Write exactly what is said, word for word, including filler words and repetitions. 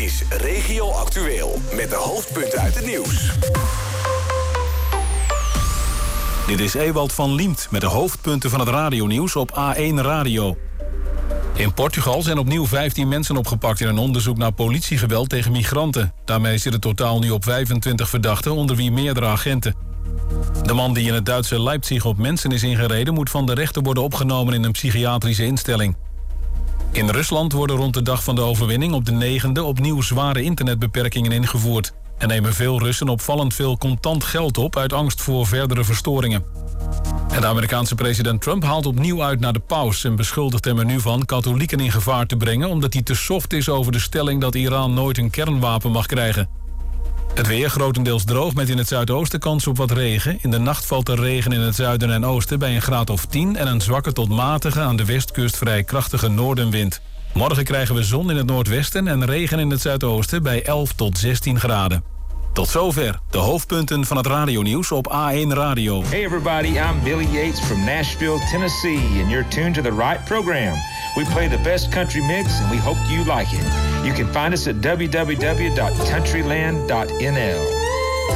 is Regio Actueel met de hoofdpunten uit het nieuws. Dit is Ewald van Liemt met de hoofdpunten van het radionieuws op A één Radio. In Portugal zijn opnieuw vijftien mensen opgepakt in een onderzoek naar politiegeweld tegen migranten. Daarmee zit het totaal nu op vijfentwintig verdachten, onder wie meerdere agenten. De man die in het Duitse Leipzig op mensen is ingereden moet van de rechter worden opgenomen in een psychiatrische instelling. In Rusland worden rond de dag van de overwinning op de negende opnieuw zware internetbeperkingen ingevoerd. Er nemen veel Russen opvallend veel contant geld op uit angst voor verdere verstoringen. En de Amerikaanse president Trump haalt opnieuw uit naar de paus en beschuldigt hem er nu van katholieken in gevaar te brengen omdat hij te soft is over de stelling dat Iran nooit een kernwapen mag krijgen. Het weer grotendeels droog met in het zuidoosten kans op wat regen. In de nacht valt er regen in het zuiden en oosten bij een graad of tien... en een zwakke tot matige aan de westkust vrij krachtige noordenwind. Morgen krijgen we zon in het noordwesten en regen in het zuidoosten bij elf tot zestien graden. Tot zover de hoofdpunten van het radionieuws op A één Radio. Hey everybody, I'm Billy Yates from Nashville, Tennessee, and you're tuned to the right program. We play the best country mix and we hope you like it. You can find us at w w w dot countryland dot n l.